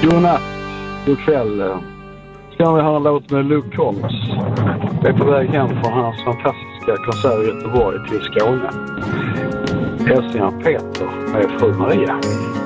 Godnatt, god kväll. Ska vi höra en låt med Luke Combs. Jag är på väg hem från hans fantastiska konsert i Göteborg till Skåne. Hälsningar Peter med fru Maria.